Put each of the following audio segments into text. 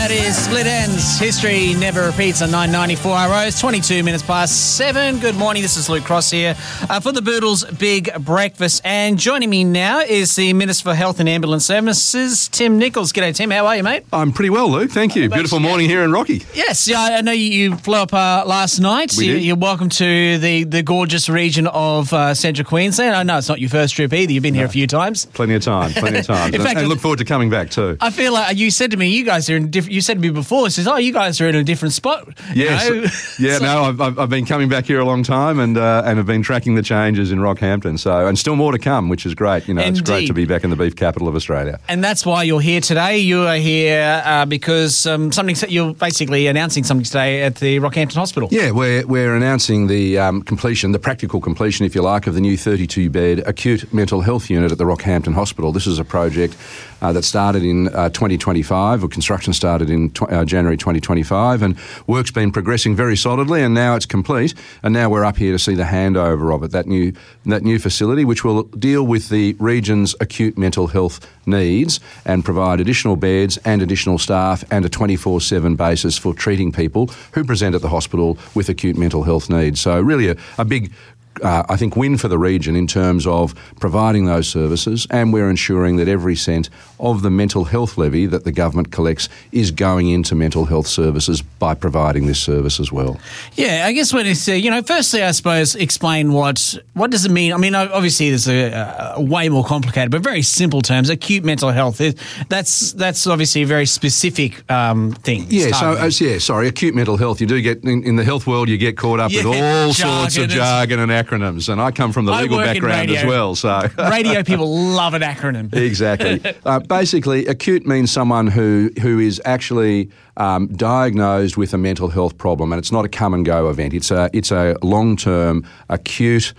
That is Split Ends. History never repeats on 994 ROs. 22 minutes past 7. Good morning. This is Luke Cross here for the Boodles Big Breakfast. And joining me now is the Minister for Health and Ambulance Services, Tim Nicholls. G'day, Tim. How are you, mate? I'm pretty well, Luke. Thank you. Beautiful morning here in Rocky. Yes, I know you flew up last night. You're welcome to the gorgeous region of Central Queensland. I know it's not your first trip either. You've been here a few times. Plenty of time. In fact, and look forward to coming back too. I feel like you said to me, you guys are in different. You said to me before, it says, you guys are in a different spot. Yes. I've been coming back here a long time and have been tracking the changes in Rockhampton. So, and still more to come, which is great. It's great to be back in the beef capital of Australia. And that's why you're here today. You are here because you're basically announcing something today at the Rockhampton Hospital. Yeah, we're announcing the completion, the practical completion, if you like, of the new 32-bed acute mental health unit at the Rockhampton Hospital. This is a project that started in 2025, or construction started in January 2025, and work's been progressing very solidly, and now it's complete. And now we're up here to see the handover of it, that new facility, which will deal with the region's acute mental health needs and provide additional beds and additional staff and a 24/7 basis for treating people who present at the hospital with acute mental health needs. So really a big I think, win for the region in terms of providing those services, and we're ensuring that every cent of the mental health levy that the government collects is going into mental health services by providing this service as well. Yeah, I guess when it's, firstly, I suppose, explain what does it mean? I mean, obviously there's a way more complicated, but very simple terms. Acute mental health, that's obviously a very specific thing. Yeah, acute mental health. You do get, in the health world, you get caught up with all sorts of jargon and acronyms, and I come from the legal background as well. So radio people love an acronym. Exactly. Basically, acute means someone who is actually diagnosed with a mental health problem, and it's not a come and go event. It's a long-term acute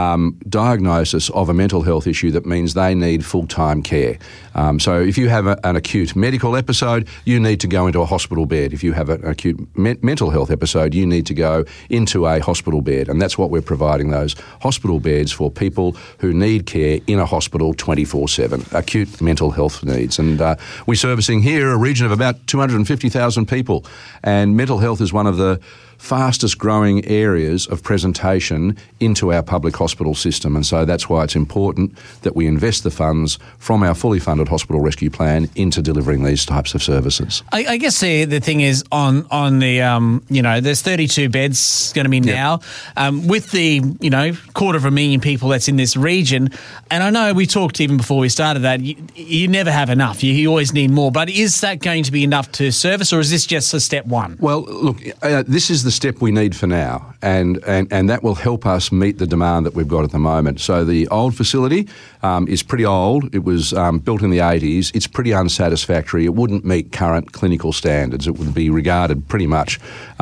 diagnosis of a mental health issue that means they need full-time care. So if you have an acute medical episode, you need to go into a hospital bed. If you have an acute mental health episode, you need to go into a hospital bed. And that's what we're providing, those hospital beds for people who need care in a hospital 24/7, acute mental health needs. And we're servicing here a region of about 250,000 people. And mental health is one of the fastest growing areas of presentation into our public hospital system, and so that's why it's important that we invest the funds from our fully funded hospital rescue plan into delivering these types of services. I guess the thing is on the there's 32 beds going to be now with the 250,000 people that's in this region, and I know we talked even before we started that you never have enough. You always need more, but is that going to be enough to service, or is this just a step one? Well, look, this is the step we need for now, and that will help us meet the demand that we've got at the moment. So the old facility is pretty old. It was built in the 80s. It's pretty unsatisfactory. It wouldn't meet current clinical standards. It would be regarded pretty much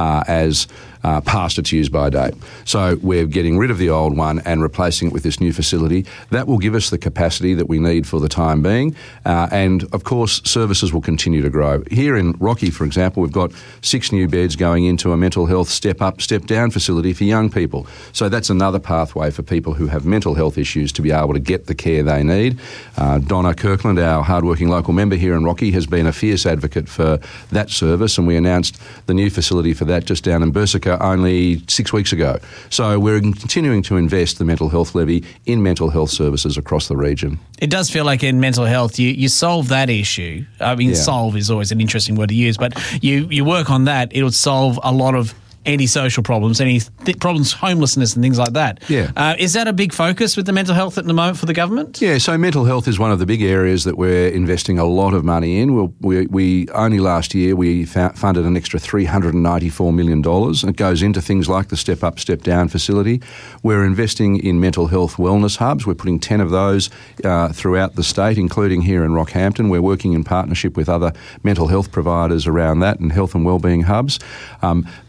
as past its use-by date. So we're getting rid of the old one and replacing it with this new facility. That will give us the capacity that we need for the time being, and of course services will continue to grow. Here in Rocky, for example, we've got 6 new beds going into a mental health step-up, step-down facility for young people. So that's another pathway for people who have mental health issues to be able to get the care they need. Donna Kirkland, our hard-working local member here in Rocky, has been a fierce advocate for that service, and we announced the new facility for that just down in Bursica only 6 weeks ago. So we're continuing to invest the mental health levy in mental health services across the region. It does feel like in mental health you solve that issue. I mean, solve is always an interesting word to use, but you work on that, it'll solve a lot of antisocial problems, problems, homelessness and things like that. Yeah. Is that a big focus with the mental health at the moment for the government? Yeah, so mental health is one of the big areas that we're investing a lot of money in. We only last year we funded an extra $394 million. It goes into things like the Step Up, Step Down facility. We're investing in mental health wellness hubs. We're putting 10 of those throughout the state, including here in Rockhampton. We're working in partnership with other mental health providers around that and health and wellbeing hubs. Mental health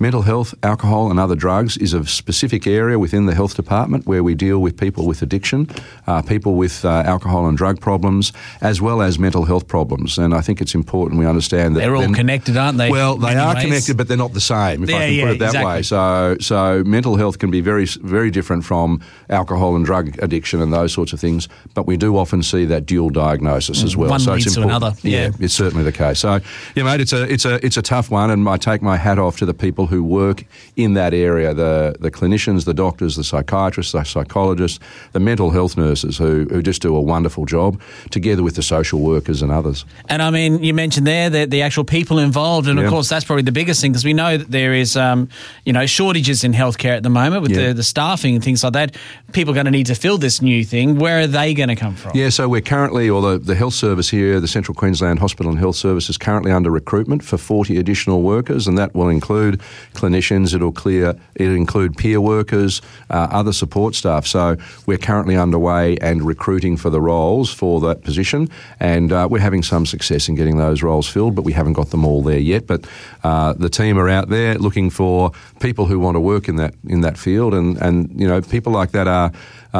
health, alcohol and other drugs is a specific area within the health department where we deal with people with addiction, people with alcohol and drug problems, as well as mental health problems. And I think it's important we understand that they're all connected, aren't they? Well, they are connected, but they're not the same, if I can put it that way. So mental health can be very, very different from alcohol and drug addiction and those sorts of things, but we do often see that dual diagnosis as well. One so leads it's to another. Yeah, it's certainly the case. So, yeah, mate, it's a tough one, and I take my hat off to the people who work in that area, the clinicians, the doctors, the psychiatrists, the psychologists, the mental health nurses who just do a wonderful job, together with the social workers and others. And I mean, you mentioned there the actual people involved, and of course that's probably the biggest thing, because we know that there is shortages in healthcare at the moment with the staffing and things like that. People are going to need to fill this new thing. Where are they going to come from? Yeah, so we're currently, or the health service here, the Central Queensland Hospital and Health Service, is currently under recruitment for 40 additional workers, and that will include clinicians, it'll include peer workers, other support staff. So we're currently underway and recruiting for the roles for that position, and we're having some success in getting those roles filled, but we haven't got them all there yet. But the team are out there looking for people who want to work in that field, and people like that are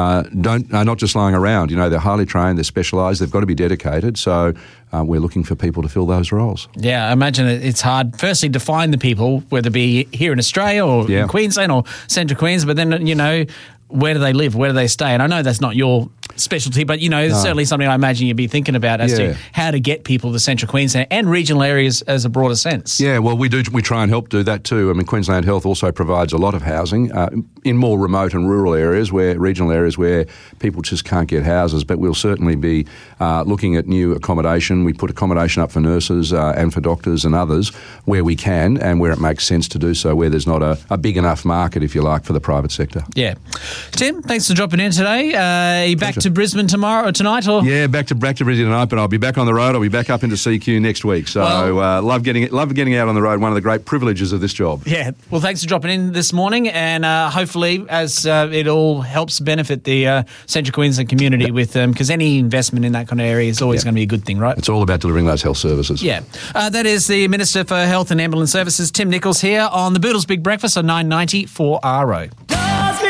not just lying around. They're highly trained, they're specialised, they've got to be dedicated. So we're looking for people to fill those roles. Yeah, I imagine it's hard, firstly, to find the people, whether it be here in Australia or in Queensland or Central Queensland, but then, where do they live? Where do they stay? And I know that's not your specialty, but, it's certainly something I imagine you'd be thinking about as to how to get people to Central Queensland and regional areas as a broader sense. Yeah, well, we try and help do that too. I mean, Queensland Health also provides a lot of housing in more remote and rural areas, regional areas where people just can't get houses, but we'll certainly be looking at new accommodation. We put accommodation up for nurses and for doctors and others where we can and where it makes sense to do so, where there's not a big enough market, if you like, for the private sector. Yeah. Tim, thanks for dropping in today. Are you back to Brisbane tonight? Or? Yeah, back to Brisbane tonight, but I'll be back on the road. I'll be back up into CQ next week. So love getting out on the road, one of the great privileges of this job. Yeah. Well, thanks for dropping in this morning, and hopefully as it all helps benefit the Central Queensland community with because any investment in that kind of area is always going to be a good thing, right? It's all about delivering those health services. Yeah. That is the Minister for Health and Ambulance Services, Tim Nicholls, here on the Boodles Big Breakfast on 990 4RO.